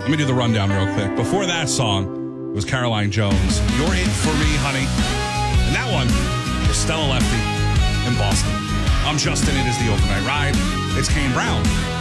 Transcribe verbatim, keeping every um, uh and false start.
Let me do the rundown real quick. Before that song was Caroline Jones, You're It For Me, Honey. And that one is Stella Lefty in Boston. I'm Justin. It is the Overnight Ride. It's Kane Brown.